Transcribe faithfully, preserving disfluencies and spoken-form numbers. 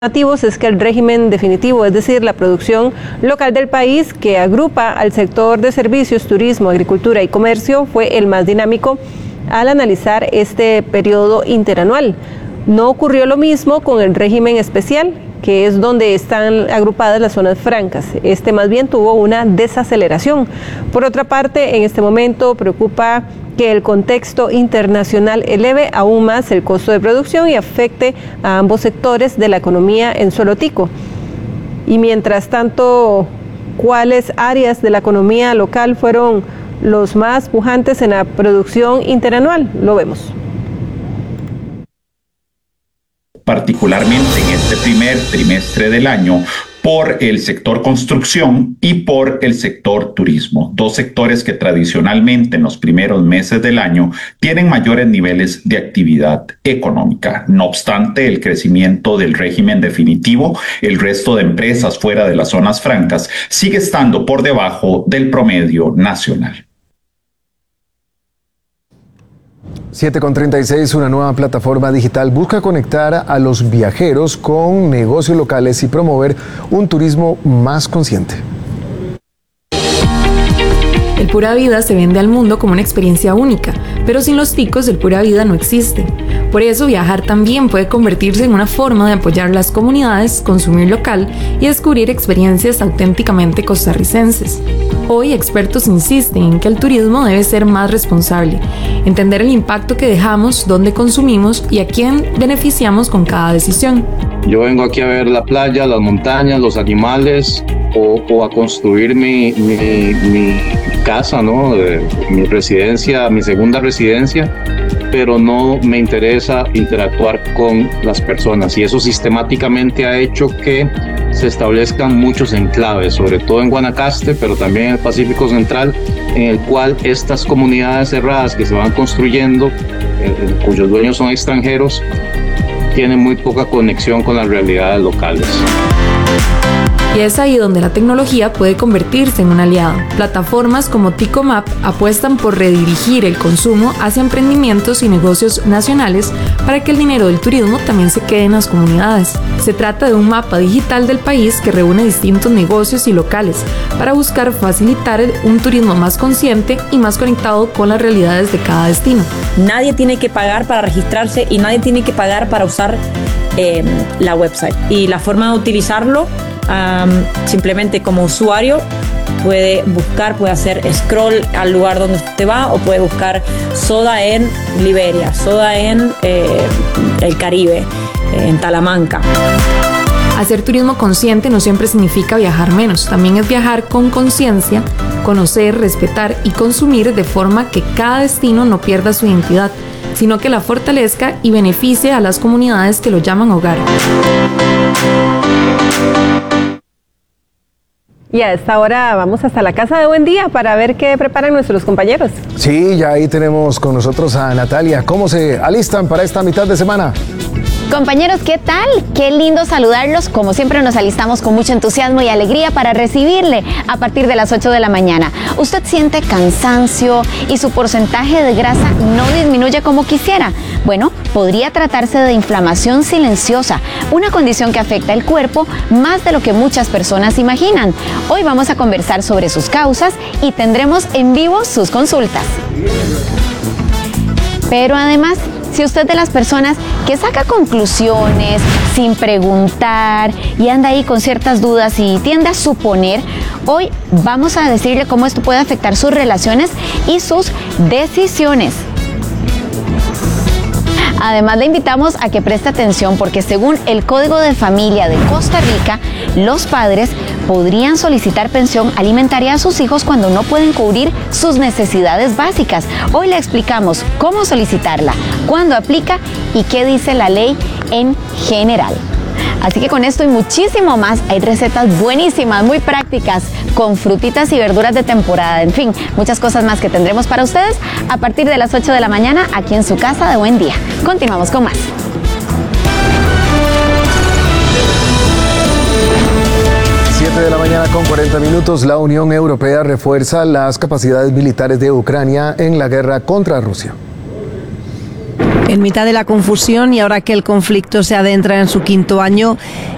Nativos es que el régimen definitivo, es decir, la producción local del país que agrupa al sector de servicios, turismo, agricultura y comercio, fue el más dinámico al analizar este periodo interanual. No ocurrió lo mismo con el régimen especial, que es donde están agrupadas las zonas francas. Este más bien tuvo una desaceleración. Por otra parte, en este momento preocupa que el contexto internacional eleve aún más el costo de producción y afecte a ambos sectores de la economía en solo tico. Y mientras tanto, ¿cuáles áreas de la economía local fueron los más pujantes en la producción interanual? Lo vemos. Particularmente en este primer trimestre del año, por el sector construcción y por el sector turismo, dos sectores que tradicionalmente en los primeros meses del año tienen mayores niveles de actividad económica. No obstante el crecimiento del régimen definitivo, el resto de empresas fuera de las zonas francas sigue estando por debajo del promedio nacional. siete con treinta y seis, una nueva plataforma digital busca conectar a los viajeros con negocios locales y promover un turismo más consciente. El Pura Vida se vende al mundo como una experiencia única, pero sin los ticos el Pura Vida no existe. Por eso viajar también puede convertirse en una forma de apoyar las comunidades, consumir local y descubrir experiencias auténticamente costarricenses. Hoy expertos insisten en que el turismo debe ser más responsable, entender el impacto que dejamos, dónde consumimos y a quién beneficiamos con cada decisión. Yo vengo aquí a ver la playa, las montañas, los animales o, o a construir mi, mi, mi casa, ¿no? Mi residencia, mi segunda residencia, pero no me interesa interactuar con las personas y eso sistemáticamente ha hecho que se establezcan muchos enclaves, sobre todo en Guanacaste, pero también en el Pacífico Central, en el cual estas comunidades cerradas que se van construyendo, eh, cuyos dueños son extranjeros, tienen muy poca conexión con las realidades locales. Y es ahí donde la tecnología puede convertirse en un aliado. Plataformas como Ticomap apuestan por redirigir el consumo hacia emprendimientos y negocios nacionales para que el dinero del turismo también se quede en las comunidades. Se trata de un mapa digital del país que reúne distintos negocios y locales para buscar facilitar un turismo más consciente y más conectado con las realidades de cada destino. Nadie tiene que pagar para registrarse y nadie tiene que pagar para usar eh, la website. Y la forma de utilizarlo, Um, simplemente como usuario puede buscar, puede hacer scroll al lugar donde usted va o puede buscar soda en Liberia, soda en eh, el Caribe, en Talamanca. Hacer turismo consciente no siempre significa viajar menos, también es viajar con conciencia, conocer, respetar y consumir de forma que cada destino no pierda su identidad, sino que la fortalezca y beneficie a las comunidades que lo llaman hogar. Y a esta hora vamos hasta la casa de Buen Día para ver qué preparan nuestros compañeros. Sí, ya ahí tenemos con nosotros a Natalia. ¿Cómo se alistan para esta mitad de semana? Compañeros, ¿qué tal? Qué lindo saludarlos. Como siempre nos alistamos con mucho entusiasmo y alegría para recibirle a partir de las ocho de la mañana. ¿Usted siente cansancio y su porcentaje de grasa no disminuye como quisiera? Bueno, podría tratarse de inflamación silenciosa, una condición que afecta el cuerpo más de lo que muchas personas imaginan. Hoy vamos a conversar sobre sus causas y tendremos en vivo sus consultas. Pero además, si usted es de las personas que saca conclusiones sin preguntar y anda ahí con ciertas dudas y tiende a suponer, hoy vamos a decirle cómo esto puede afectar sus relaciones y sus decisiones. Además, le invitamos a que preste atención porque según el Código de Familia de Costa Rica, los padres podrían solicitar pensión alimentaria a sus hijos cuando no pueden cubrir sus necesidades básicas. Hoy le explicamos cómo solicitarla, cuándo aplica y qué dice la ley en general. Así que con esto y muchísimo más, hay recetas buenísimas, muy prácticas, con frutitas y verduras de temporada, en fin, muchas cosas más que tendremos para ustedes a partir de las ocho de la mañana aquí en su casa de Buen Día. Continuamos con más. siete de la mañana con cuarenta minutos, la Unión Europea refuerza las capacidades militares de Ucrania en la guerra contra Rusia. En mitad de la confusión y ahora que el conflicto se adentra en su quinto año,